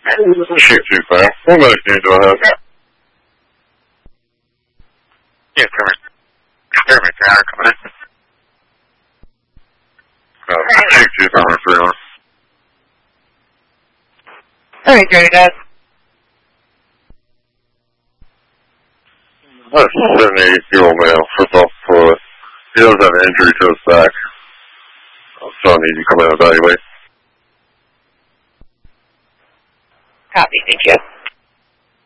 Shoot too fast. One minute, can you go ahead? Yeah, Kermit, coming in. Shoot too fast, 300. All right, Jerry, guys. That's a 78-year-old male, football foot. He does have an injury to his back. So I need you to come in and evaluate. Copy, thank you.